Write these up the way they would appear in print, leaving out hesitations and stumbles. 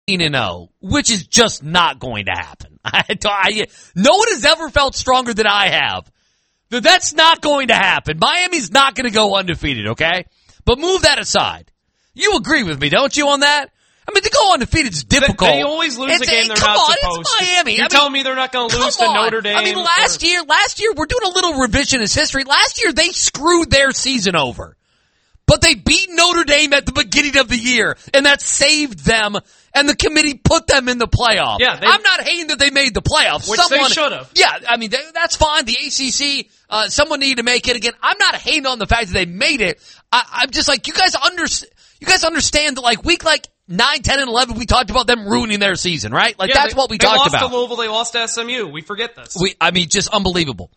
13-0, which is just not going to happen. No one has ever felt stronger than I have. That's not going to happen. Miami's not going to go undefeated, okay? But move that aside. You agree with me, don't you, on that? I mean, to go undefeated is difficult. They always lose a game they're not supposed to. It's Miami. You're telling me they're not going to lose to Notre Dame? I mean, last year, we're doing a little revisionist history. Last year, they screwed their season over. But they beat Notre Dame at the beginning of the year, and that saved them, and the committee put them in the playoff. Yeah, I'm not hating that they made the playoffs. Which they should have. Yeah, I mean, that's fine. The ACC, someone needed to make it again. I'm not hating on the fact that they made it. I'm just like, you guys understand that week 9, 10, and 11, we talked about them ruining their season, right? That's what we talked about. They lost to Louisville, they lost to SMU. We forget this. Just unbelievable.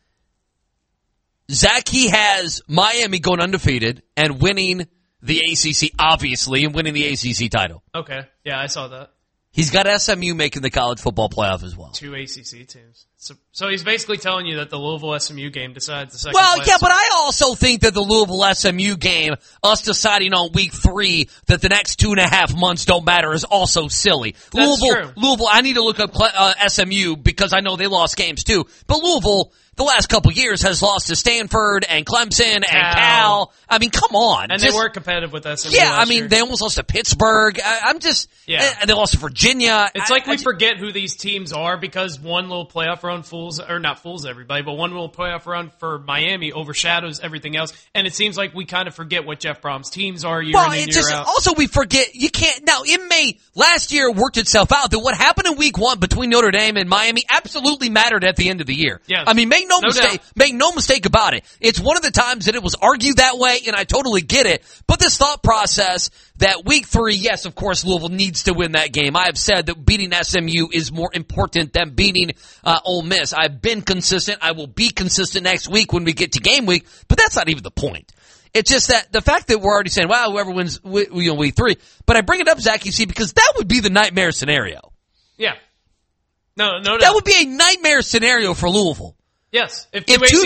Zach, he has Miami going undefeated and winning the ACC, obviously, and winning the ACC title. Okay. Yeah, I saw that. He's got SMU making the college football playoff as well. 2 ACC teams. So he's basically telling you that the Louisville-SMU game decides the second place. Well, yeah, but I also think that the Louisville-SMU game, us deciding on week 3 that the next 2.5 months don't matter, is also silly. That's true. Louisville, I need to look up SMU because I know they lost games too. But Louisville, the last couple years, has lost to Stanford and Clemson and Cal. I mean, come on. And they weren't competitive with SMU Yeah, year. they almost lost to Pittsburgh. And they lost to Virginia. It's we forget who these teams are because one little playoff run not fools everybody, but one little playoff run for Miami overshadows everything else. And it seems like we kind of forget what Jeff Brom's teams are year in and year out. Also, we forget, you can't, now it may, last year worked itself out that what happened in week 1 between Notre Dame and Miami absolutely mattered at the end of the year. Yes. I mean, make no mistake about it. It's one of the times that it was argued that way, and I totally get it. But this thought process that week 3, yes, of course, Louisville needs to win that game. I have said that beating SMU is more important than beating Ole Miss. I've been consistent. I will be consistent next week when we get to game week, but that's not even the point. It's just that the fact that we're already saying, wow, whoever wins week 3. But I bring it up, Zach, you see, because that would be the nightmare scenario. Yeah. No doubt. That would be a nightmare scenario for Louisville. Yes. If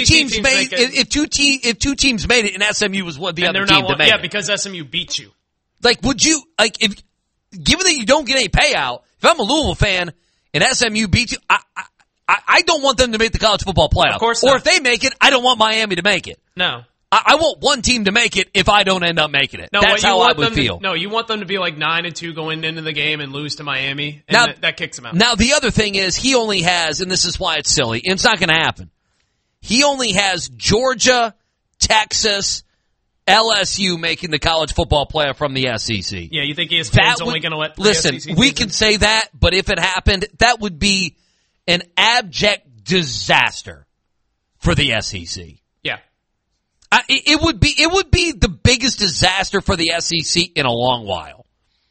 two teams made it and SMU was the other team to make it. Yeah, because SMU beat you. Would you, given that you don't get any payout, if I'm a Louisville fan and SMU beats you, I don't want them to make the college football playoff. Of course not. Or if they make it, I don't want Miami to make it. No. I want one team to make it if I don't end up making it. No, that's how I would feel. You want them to be 9-2 going into the game and lose to Miami, and that kicks them out. Now, the other thing is he only has, and this is why it's silly, and it's not going to happen, he only has Georgia, Texas, LSU making the college football playoff from the SEC. Yeah, you think ESPN's only going to let listen, SEC we can say that, but if it happened, that would be an abject disaster for the SEC. Yeah. It would be the biggest disaster for the SEC in a long while.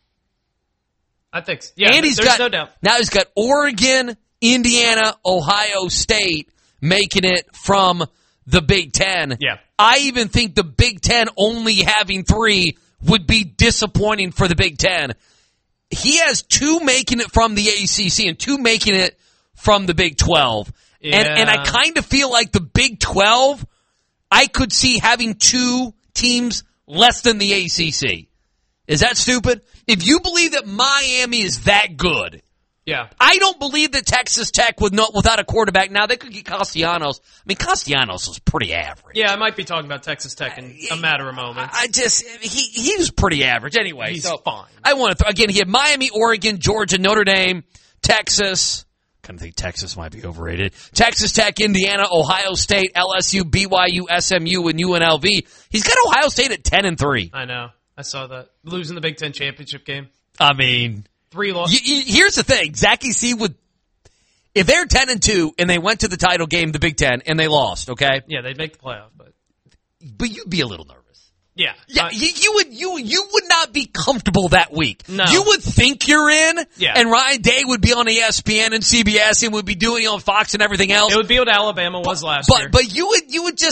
I think so. Yeah, and there's no doubt. Now he's got Oregon, Indiana, Ohio State making it from the Big Ten. Yeah. I even think the Big Ten only having 3 would be disappointing for the Big Ten. He has 2 making it from the ACC and 2 making it from the Big 12. Yeah. And I kind of feel like the Big 12, I could see having 2 teams less than the ACC. Is that stupid? If you believe that Miami is that good, yeah, I don't believe that Texas Tech without a quarterback. Now, they could get Castellanos. I mean, Castellanos was pretty average. Yeah, I might be talking about Texas Tech in a matter of moments. He was pretty average anyway. He's fine. I want to, again, he had Miami, Oregon, Georgia, Notre Dame, Texas. Kind of think Texas might be overrated. Texas Tech, Indiana, Ohio State, LSU, BYU, SMU, and UNLV. He's got Ohio State at 10-3. I know. I saw that. Losing the Big Ten championship game. I mean, 3 losses. Here's the thing. Zachy C would, if they're 10-2 and they went to the title game, the Big Ten, and they lost, okay? Yeah, they'd make the playoff, but you'd be a little nervous. Yeah. You would not be comfortable that week. No. You would think you're in, yeah. And Ryan Day would be on ESPN and CBS and would be doing it on Fox and everything else. It would be what Alabama was last year. But you would just,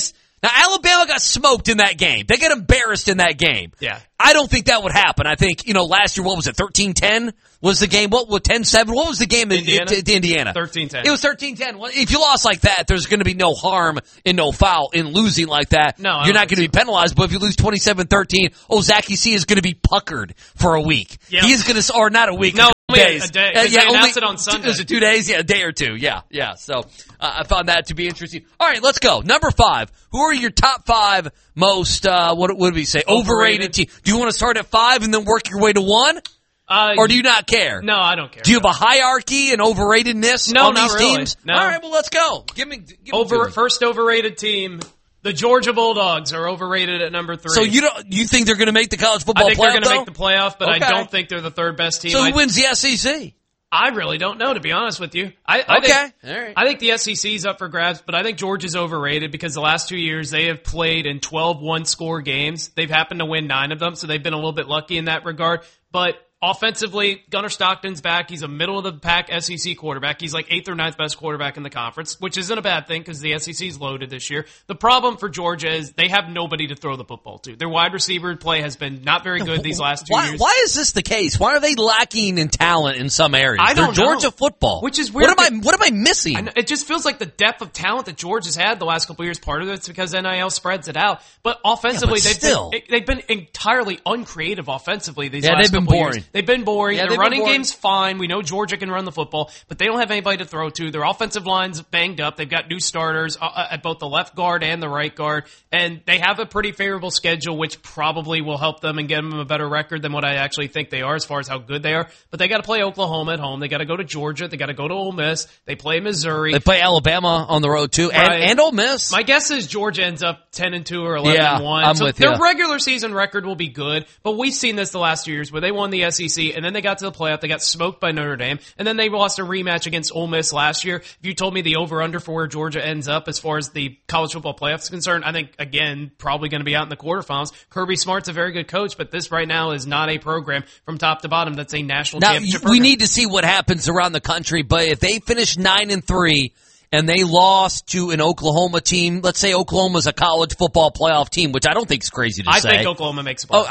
Now, Alabama got smoked in that game. They got embarrassed in that game. Yeah. I don't think that would happen. I think, last year, what was it, 13-10 was the game? What, 10-7? What was the game to Indiana? 13-10. It was 13-10. Well, if you lost like that, there's going to be no harm and no foul in losing like that. No, you're not going to be penalized, but if you lose 27-13, Zach EC is going to be puckered for a week. Yep. He's going to, or not a week, no, days. A day. They announced it on Sunday. Was it 2 days? Yeah, a day or two. Yeah. So I found that to be interesting. All right, let's go. Number 5. Who are your top 5 most, what did we say? Overrated team. Do you want to start at 5 and then work your way to 1? Or do you not care? No, I don't care. Do you have a hierarchy and overratedness on these really. teams? No. All right, well, let's go. Give me First overrated team. The Georgia Bulldogs are overrated at number 3. So you think they're going to make the college football playoff? I think they're going to make the playoff, but okay. I don't think they're the third best team. So who wins the SEC? I really don't know, to be honest with you. All right. I think the SEC is up for grabs, but I think Georgia's overrated because the last 2 years they have played in 12 one-score games. They've happened to win 9 of them, so they've been a little bit lucky in that regard. But offensively, Gunnar Stockton's back. He's a middle-of-the-pack SEC quarterback. He's like 8th or 9th best quarterback in the conference, which isn't a bad thing because the SEC is loaded this year. The problem for Georgia is they have nobody to throw the football to. Their wide receiver play has been not very good these last 2 years. Why is this the case? Why are they lacking in talent in some areas? I don't know. Georgia football. Which is weird. What am I missing? It just feels like the depth of talent that Georgia's had the last couple of years, part of it's because NIL spreads it out. But offensively, they've been entirely uncreative offensively these last couple of years. They've been boring. Their running game's fine. We know Georgia can run the football, but they don't have anybody to throw to. Their offensive line's banged up. They've got new starters at both the left guard and the right guard, and they have a pretty favorable schedule, which probably will help them and get them a better record than what I actually think they are as far as how good they are. But they got to play Oklahoma at home. They got to go to Georgia. They got to go to Ole Miss. They play Missouri. They play Alabama on the road too, and Ole Miss. My guess is Georgia ends up 10-2 or 11-1. I'm with you. Their regular season record will be good, but we've seen this the last 2 years where they won the SEC and then they got to the playoff. They got smoked by Notre Dame, and then they lost a rematch against Ole Miss last year. If you told me the over-under for where Georgia ends up as far as the college football playoffs is concerned, I think, again, probably going to be out in the quarterfinals. Kirby Smart's a very good coach, but this right now is not a program from top to bottom that's a national championship program. We need to see what happens around the country, but if they finish 9-3 and they lost to an Oklahoma team, let's say Oklahoma's a college football playoff team, which I don't think is crazy to say. I think Oklahoma makes a playoff.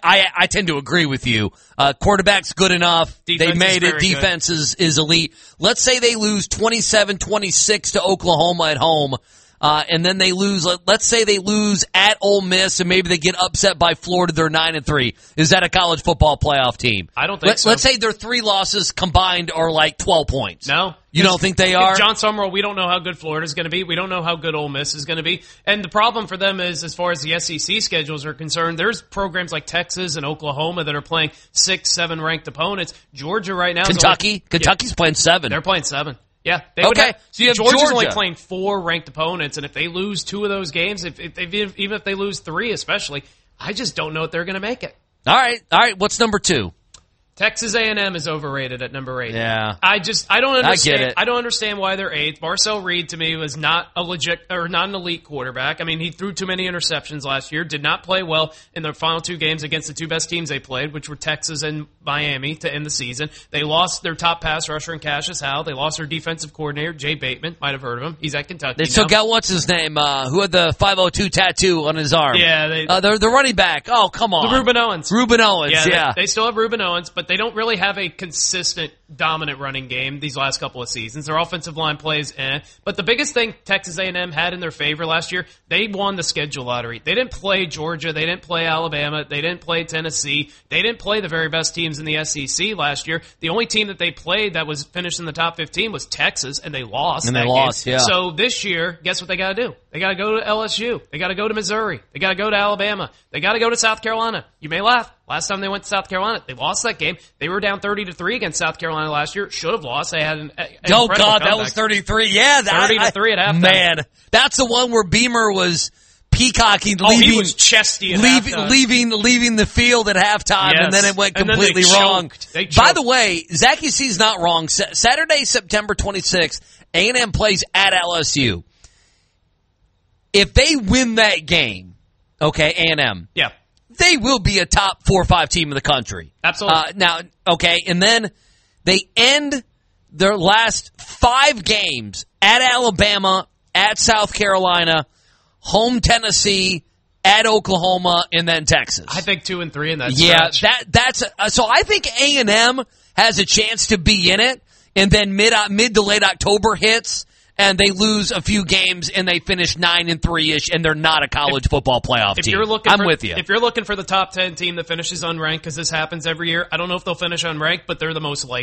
I tend to agree with you. Quarterback's good enough. Defense they made it. Defense is elite. Let's say they lose 27-26 to Oklahoma at home. And then they lose, let's say they lose at Ole Miss and maybe they get upset by Florida, they're 9-3. Is that a college football playoff team? I don't think so. Let's say their 3 losses combined are like 12 points. No. You don't think they are? John Summerall, we don't know how good Florida's going to be. We don't know how good Ole Miss is going to be. And the problem for them is, as far as the SEC schedules are concerned, there's programs like Texas and Oklahoma that are playing 6, 7 ranked opponents. Georgia right now Kentucky's playing 7. They're playing 7. Yeah. So you have Georgia's Georgia. only playing 4 ranked opponents, and if they lose 2 of those games, even if they lose 3 especially, I just don't know if they're going to make it. All right. What's number 2? Texas A&M is overrated at number 8. Yeah. I don't understand. I get it. I don't understand why they're 8th. Marcel Reed to me was not a legit or not an elite quarterback. I mean, he threw too many interceptions last year. Did not play well in their final 2 games against the 2 best teams they played, which were Texas and Miami to end the season. They lost their top pass rusher in Cassius Howell. They lost their defensive coordinator, Jay Bateman. Might have heard of him. He's at Kentucky. They still got what's his name? Who had the 502 tattoo on his arm? Yeah, they're the running back. Oh, come on, Reuben Owens. Yeah. They still have Reuben Owens, but they don't really have a consistent, dominant running game these last couple of seasons. Their offensive line plays But the biggest thing Texas A&M had in their favor last year, they won the schedule lottery. They didn't play Georgia. They didn't play Alabama. They didn't play Tennessee. They didn't play the very best teams in the SEC last year. The only team that they played that was finished in the top 15 was Texas, and they lost. Yeah. So this year, guess what they got to do? They got to go to LSU. They got to go to Missouri. They got to go to Alabama. They got to go to South Carolina. You may laugh. Last time they went to South Carolina, they lost that game. They were down 30-3 against South Carolina last year. Should have lost. They had an oh God, comeback. that was 33. Yeah, 30-3 at halftime. Man, that's the one where Beamer was peacocking, he was chesty at halftime. leaving the field at halftime, yes. And then it went completely wrong. By the way, Zach EC's not wrong. Saturday, September 26th, A&M plays at LSU. If they win that game, okay, A&M. Yeah. They will be a top 4 or 5 team in the country. Absolutely. And then they end their last 5 games at Alabama, at South Carolina, home Tennessee, at Oklahoma, and then Texas. I think 2 and 3 in that stretch. Yeah, that's so I think A&M has a chance to be in it, and then mid to late October hits, and they lose a few games, and they finish 9 and 3-ish, and they're not a college football playoff team. I'm with you. If you're looking for the top 10 team that finishes unranked, because this happens every year, I don't know if they'll finish unranked, but they're the most likely.